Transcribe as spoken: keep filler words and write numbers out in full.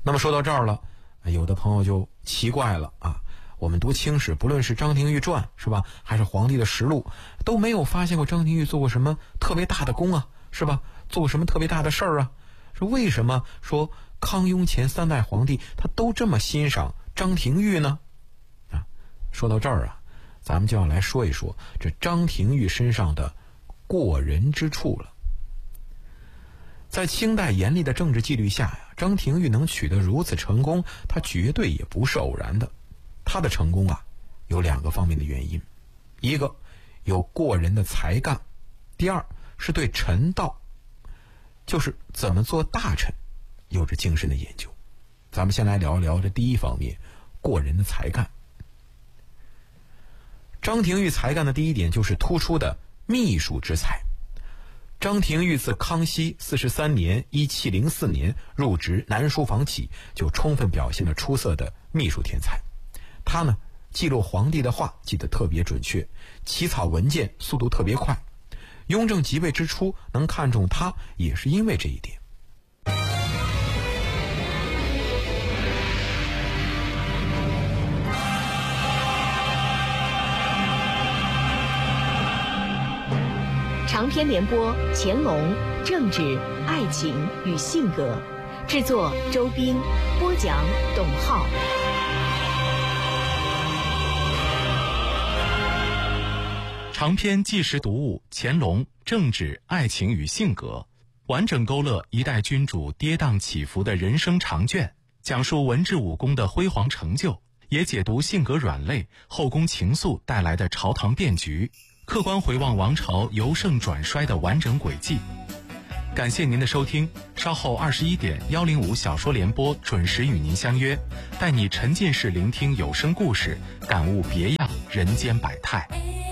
那么说到这儿了，有的朋友就奇怪了啊，我们读清史，不论是张廷玉传是吧，还是皇帝的实录，都没有发现过张廷玉做过什么特别大的功啊，是吧？做过什么特别大的事儿啊？是为什么说康雍乾三代皇帝他都这么欣赏张廷玉呢？啊，说到这儿啊，咱们就要来说一说这张廷玉身上的过人之处了。在清代严厉的政治纪律下呀，张廷玉能取得如此成功，他绝对也不是偶然的。他的成功啊，有两个方面的原因：一个有过人的才干，第二是对臣道，就是怎么做大臣，有着精深的研究。咱们先来聊一聊这第一方面，过人的才干。张廷玉才干的第一点就是突出的秘书之才。张廷玉自康熙四十三年（一七零四年）入职南书房起，就充分表现了出色的秘书天才。他呢，记录皇帝的话记得特别准确，起草文件速度特别快。雍正即位之初能看中他，也是因为这一点。 长篇联播《乾隆政治、爱情与性格》，制作周斌，播讲董浩。 长篇纪实读物《乾隆政治、爱情与性格》，完整勾勒一代君主跌宕起伏的人生长卷，讲述文治武功的辉煌成就，也解读性格软肋、后宫情愫带来的朝堂变局，客观回望王朝由盛转衰的完整轨迹。感谢您的收听，稍后二十一点幺零五小说联播准时与您相约，带你沉浸式聆听有声故事，感悟别样人间百态。